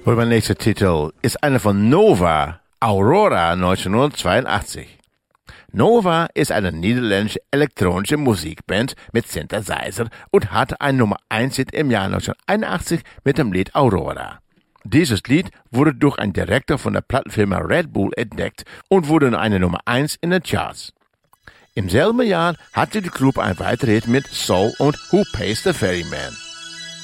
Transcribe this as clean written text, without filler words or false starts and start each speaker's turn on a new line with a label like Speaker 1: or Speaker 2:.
Speaker 1: Und mein nächster Titel ist einer von Nova, Aurora 1982. Nova ist eine niederländische elektronische Musikband mit Synthesizer und hatte ein Nummer 1 Hit im Jahr 1981 mit dem Lied Aurora. Dieses Lied wurde durch einen Direktor von der Plattenfirma Red Bull entdeckt und wurde eine Nummer 1 in den Charts. Im selben Jahr hatte die Gruppe ein weiteres Hit mit Soul und Who Pays the Ferryman.